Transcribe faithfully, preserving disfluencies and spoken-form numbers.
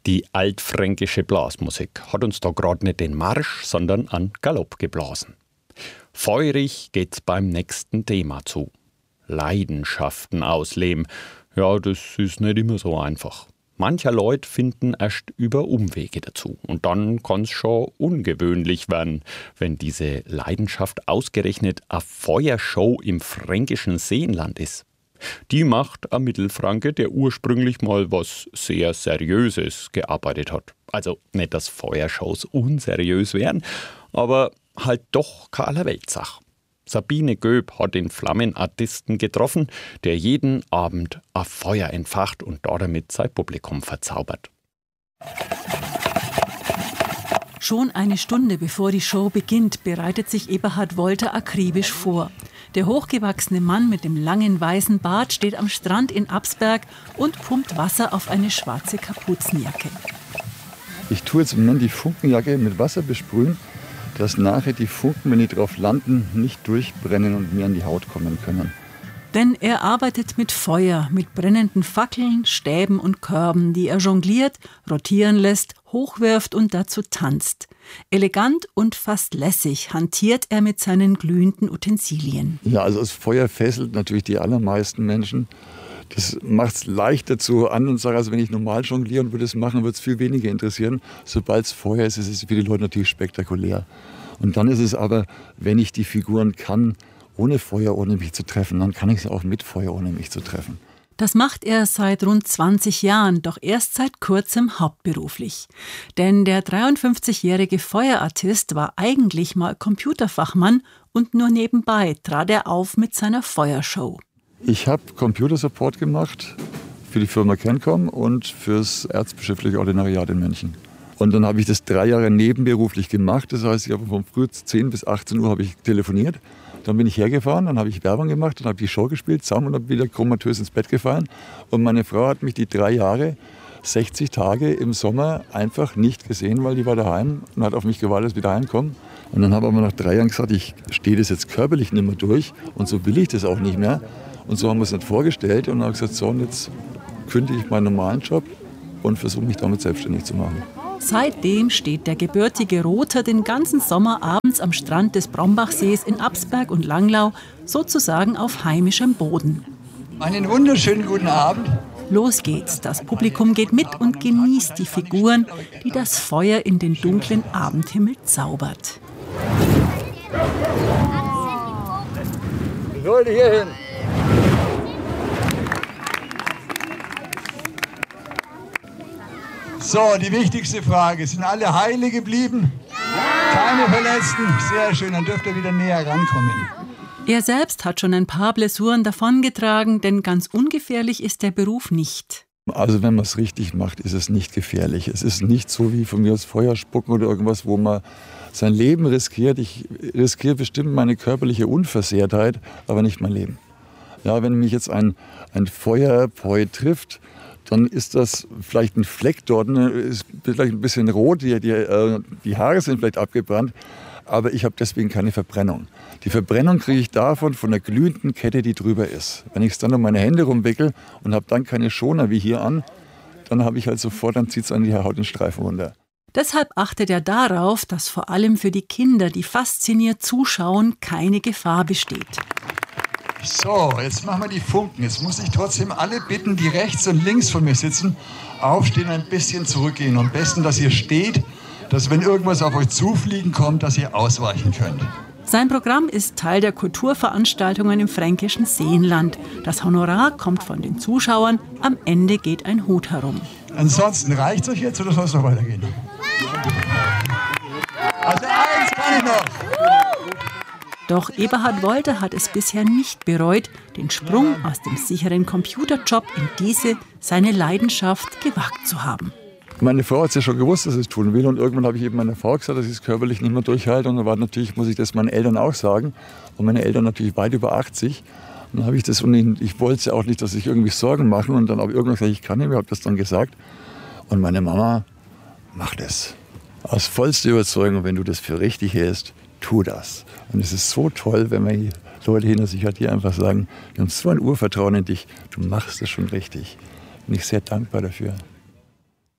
Die altfränkische Blasmusik hat uns da gerade nicht den Marsch, sondern an Galopp geblasen. Feurig geht's beim nächsten Thema zu. Leidenschaften ausleben. Ja, das ist nicht immer so einfach. Mancher Leute finden erst über Umwege dazu. Und dann kann's schon ungewöhnlich werden, wenn diese Leidenschaft ausgerechnet eine Feuershow im fränkischen Seenland ist. Die macht ein Mittelfranke, der ursprünglich mal was sehr Seriöses gearbeitet hat. Also nicht, dass Feuershows unseriös wären, aber halt doch keine Weltsache. Sabine Göb hat den Flammenartisten getroffen, der jeden Abend ein Feuer entfacht und damit sein Publikum verzaubert. Schon eine Stunde bevor die Show beginnt, bereitet sich Eberhard Wolter akribisch vor. Der hochgewachsene Mann mit dem langen weißen Bart steht am Strand in Absberg und pumpt Wasser auf eine schwarze Kapuzenjacke. Ich tue jetzt im Moment die Funkenjacke mit Wasser besprühen, dass nachher die Funken, wenn die drauf landen, nicht durchbrennen und mir an die Haut kommen können. Denn er arbeitet mit Feuer, mit brennenden Fackeln, Stäben und Körben, die er jongliert, rotieren lässt, hochwirft und dazu tanzt. Elegant und fast lässig hantiert er mit seinen glühenden Utensilien. Ja, also das Feuer fesselt natürlich die allermeisten Menschen. Das macht es leichter zu anderen Sachen. Also wenn ich normal jonglieren würde, das machen, würde es viel weniger interessieren. Sobald es Feuer ist, ist es für die Leute natürlich spektakulär. Und dann ist es aber, wenn ich die Figuren kann, ohne Feuer, ohne mich zu treffen, dann kann ich sie auch mit Feuer, ohne mich zu treffen. Das macht er seit rund zwanzig Jahren, doch erst seit kurzem hauptberuflich. Denn der dreiundfünfzigjährige Feuerartist war eigentlich mal Computerfachmann und nur nebenbei trat er auf mit seiner Feuershow. Ich habe Computersupport gemacht für die Firma Kencom und fürs Erzbischöfliche Ordinariat in München. Und dann habe ich das drei Jahre nebenberuflich gemacht. Das heißt, ich habe von früh zehn bis achtzehn Uhr habe ich telefoniert. Dann bin ich hergefahren, dann habe ich Werbung gemacht, dann habe ich die Show gespielt, zusammen und habe wieder komatös ins Bett gefallen. Und meine Frau hat mich die drei Jahre, sechzig Tage im Sommer einfach nicht gesehen, weil die war daheim und hat auf mich gewartet, dass ich wieder heimkomme. Und dann habe ich aber nach drei Jahren gesagt, ich stehe das jetzt körperlich nicht mehr durch und so will ich das auch nicht mehr. Und so haben wir es nicht vorgestellt und dann habe ich gesagt, so, und jetzt kündige ich meinen normalen Job und versuche mich damit selbstständig zu machen. Seitdem steht der gebürtige Rother den ganzen Sommer abends am Strand des Brombachsees in Absberg und Langlau sozusagen auf heimischem Boden. Einen wunderschönen guten Abend. Los geht's. Das Publikum geht mit und genießt die Figuren, die das Feuer in den dunklen Abendhimmel zaubert. Leute, hier hin. So, die wichtigste Frage. Sind alle heile geblieben? Ja! Keine Verletzten? Sehr schön, dann dürft ihr wieder näher rankommen. Er selbst hat schon ein paar Blessuren davongetragen, denn ganz ungefährlich ist der Beruf nicht. Also wenn man es richtig macht, ist es nicht gefährlich. Es ist nicht so wie von mir aus Feuer spucken oder irgendwas, wo man sein Leben riskiert. Ich riskiere bestimmt meine körperliche Unversehrtheit, aber nicht mein Leben. Ja, wenn mich jetzt ein, ein Feuerpoi trifft, dann ist das vielleicht ein Fleck dort, ist vielleicht ein bisschen rot, die, die, äh, die Haare sind vielleicht abgebrannt, aber ich habe deswegen keine Verbrennung. Die Verbrennung kriege ich davon, von der glühenden Kette, die drüber ist. Wenn ich es dann um meine Hände rumwickel und habe dann keine Schoner wie hier an, dann habe ich halt sofort, dann zieht es an die Haut den Streifen runter. Deshalb achtet er darauf, dass vor allem für die Kinder, die fasziniert zuschauen, keine Gefahr besteht. So, jetzt machen wir die Funken. Jetzt muss ich trotzdem alle bitten, die rechts und links von mir sitzen, aufstehen, ein bisschen zurückgehen. Am besten, dass ihr steht, dass wenn irgendwas auf euch zufliegen kommt, dass ihr ausweichen könnt. Sein Programm ist Teil der Kulturveranstaltungen im fränkischen Seenland. Das Honorar kommt von den Zuschauern. Am Ende geht ein Hut herum. Ansonsten reicht es euch jetzt oder soll es noch weitergehen? Also eins kann ich noch. Doch Eberhard Wolter hat es bisher nicht bereut, den Sprung aus dem sicheren Computerjob in diese, seine Leidenschaft, gewagt zu haben. Meine Frau hat es ja schon gewusst, dass ich es tun will. Und irgendwann habe ich eben meiner Frau gesagt, dass ich es körperlich nicht mehr durchhalte. Und dann war natürlich, muss ich das meinen Eltern auch sagen. Und meine Eltern natürlich weit über achtzig. Und dann habe ich das, und ich, ich wollte ja auch nicht, dass sich irgendwie Sorgen machen. Und dann habe ich irgendwann gesagt, ich kann nicht mehr, habe das dann gesagt. Und meine Mama, mach das. Aus vollster Überzeugung, wenn du das für richtig hältst, tu das. Und es ist so toll, wenn man Leute hinter sich hat, die einfach sagen, wir haben so ein Urvertrauen in dich, du machst es schon richtig. Bin ich sehr dankbar dafür.